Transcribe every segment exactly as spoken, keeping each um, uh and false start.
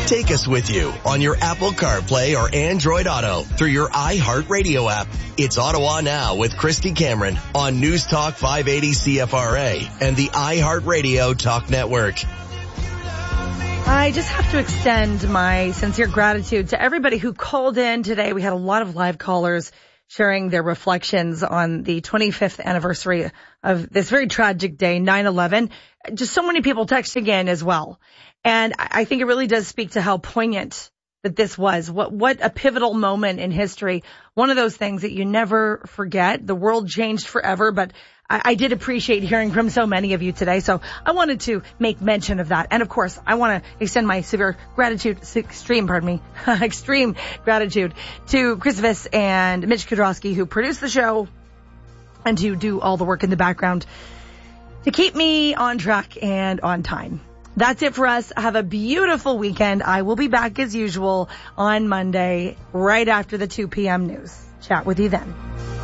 Take us with you on your Apple CarPlay or Android Auto through your iHeartRadio app. It's Ottawa Now with Christy Cameron on News Talk five eighty C F R A and the iHeartRadio Talk Network. I just have to extend my sincere gratitude to everybody who called in today. We had a lot of live callers sharing their reflections on the twenty-fifth anniversary of this very tragic day, nine eleven. Just so many people texting in as well. And I think it really does speak to how poignant that this was. What what a pivotal moment in history. One of those things that you never forget. The world changed forever, but I, I did appreciate hearing from so many of you today. So I wanted to make mention of that. And of course, I want to extend my severe gratitude, extreme, pardon me, extreme gratitude to Chris Viss and Mitch Kudrowski, who produced the show and to do all the work in the background to keep me on track and on time. That's it for us. Have a beautiful weekend. I will be back as usual on Monday, right after the two p.m. news. Chat with you then.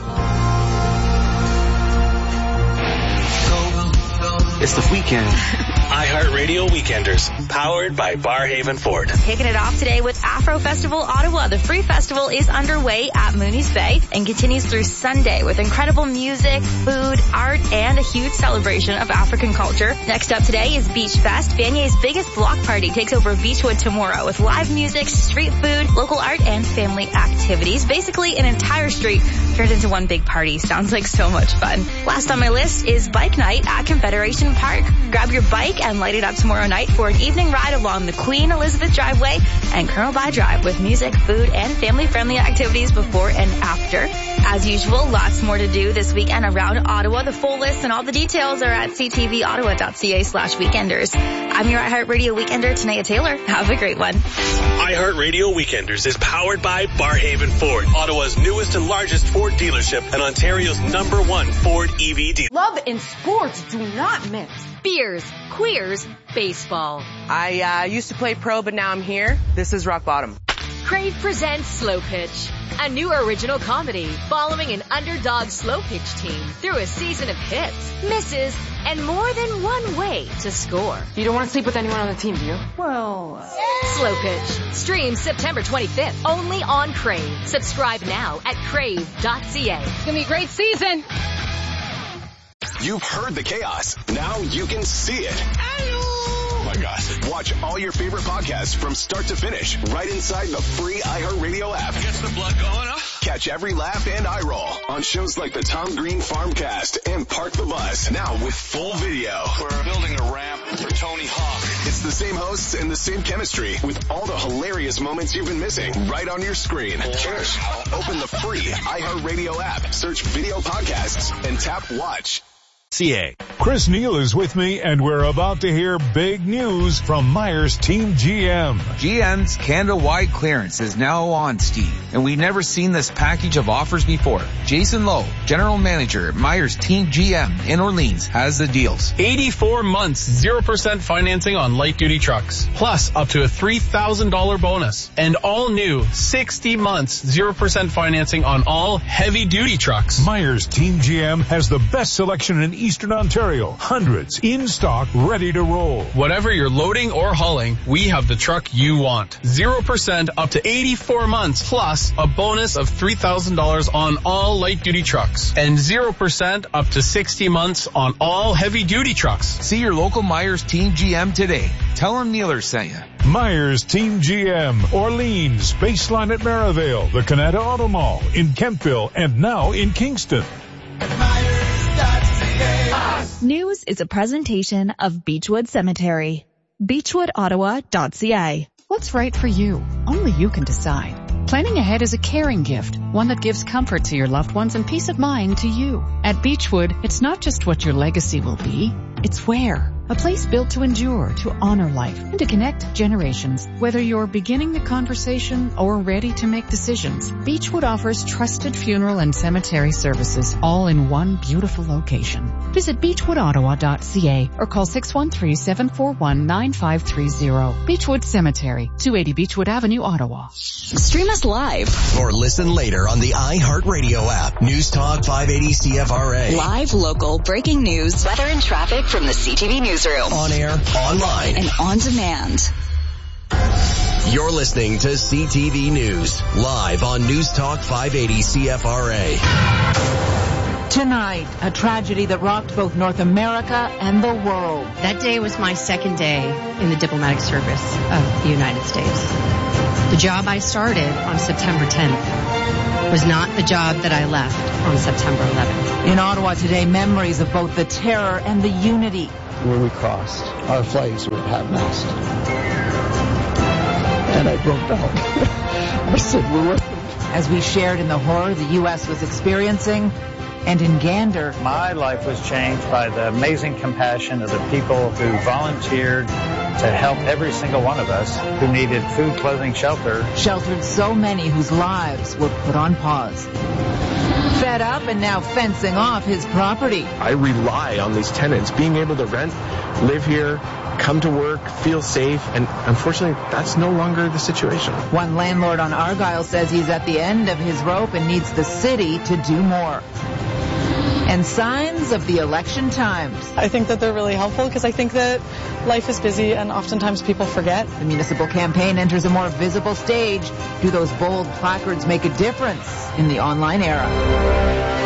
It's the weekend. iHeartRadio Weekenders, powered by Barhaven Ford. Kicking it off today with Afro Festival Ottawa. The free festival is underway at Mooney's Bay and continues through Sunday with incredible music, food, art, and a huge celebration of African culture. Next up today is Beach Fest. Vanier's biggest block party takes over Beachwood tomorrow with live music, street food, local art, and family activities. Basically, an entire street turned into one big party. Sounds like so much fun. Last on my list is Bike Night at Confederation Park. Grab your bike and light it up tomorrow night for an evening ride along the Queen Elizabeth Driveway and Colonel By Drive with music, food, and family-friendly activities before and after. As usual, lots more to do this weekend around Ottawa. The full list and all the details are at c t v ottawa dot c a slash weekenders. I'm your iHeartRadio Weekender, Tanea Taylor. Have a great one. iHeartRadio Weekenders is powered by Barhaven Ford, Ottawa's newest and largest Ford dealership and Ontario's number one Ford E V dealer. Love and sports do not mix. Beers, queers, baseball. I uh, used to play pro, but now I'm here. This is rock bottom. Crave presents Slow Pitch, a new original comedy following an underdog slow pitch team through a season of hits, misses, and more than one way to score. You don't want to sleep with anyone on the team, do you? Well, uh... Slow Pitch streams September twenty-fifth only on Crave. Subscribe now at crave dot c a. It's gonna be a great season. You've heard the chaos. Now you can see it. Oh my gosh. Watch all your favorite podcasts from start to finish right inside the free iHeartRadio app. Gets the blood going, huh? Catch every laugh and eye roll on shows like the Tom Green Farmcast and Park the Bus. Now with full video. We're building a ramp for Tony Hawk. It's the same hosts and the same chemistry with all the hilarious moments you've been missing right on your screen. Cheers. Open the free iHeartRadio app, search video podcasts, and tap watch. C A. Chris Neal is with me, and we're about to hear big news from Myers Team G M. G M's Canada-wide clearance is now on, Steve, and we've never seen this package of offers before. Jason Lowe, General Manager at Myers Team G M in Orleans, has the deals. eighty-four months, zero percent financing on light-duty trucks, plus up to a three thousand dollars bonus. And all new sixty months, zero percent financing on all heavy-duty trucks. Myers Team G M has the best selection in Eastern Ontario. Hundreds in stock, ready to roll. Whatever you're loading or hauling, we have the truck you want. zero percent up to eighty-four months, plus a bonus of three thousand dollars on all light-duty trucks. And zero percent up to sixty months on all heavy-duty trucks. See your local Myers Team G M today. Tell them Nealer sent you. Myers Team G M, Orleans, Baseline at Maryvale, the Canada Auto Mall, in Kempville, and now in Kingston. News is a presentation of Beachwood Cemetery. beachwood ottawa dot c a. What's right for you? Only you can decide. Planning ahead is a caring gift, one that gives comfort to your loved ones and peace of mind to you. At Beachwood, it's not just what your legacy will be, it's where. A place built to endure, to honor life, and to connect generations. Whether you're beginning the conversation or ready to make decisions, Beachwood offers trusted funeral and cemetery services, all in one beautiful location. Visit beachwood ottawa dot c a or call six one three, seven four one, nine five three zero. Beachwood Cemetery, two eighty Beachwood Avenue, Ottawa. Stream us live or listen later on the iHeartRadio app. News Talk five eighty C F R A. Live, local, breaking news, weather and traffic from the C T V Newsroom. On air, online, and on demand. You're listening to C T V News, live on News Talk five eighty C F R A. Tonight, a tragedy that rocked both North America and the world. That day was my second day in the diplomatic service of the United States. The job I started on September tenth was not the job that I left on September eleventh. In Ottawa today, memories of both the terror and the unity. When we crossed, our flags were half-mast. And I broke down. I said, we're with them. As we shared in the horror the U S was experiencing, and in Gander, my life was changed by the amazing compassion of the people who volunteered to help every single one of us who needed food, clothing, shelter. Sheltered so many whose lives were put on pause. Fed up and now fencing off his property. I rely on these tenants being able to rent, live here, come to work, feel safe, and unfortunately, that's no longer the situation. One landlord on Argyle says he's at the end of his rope and needs the city to do more. And signs of the election times. I think that they're really helpful because I think that life is busy and oftentimes people forget. The municipal campaign enters a more visible stage. Do those bold placards make a difference in the online era?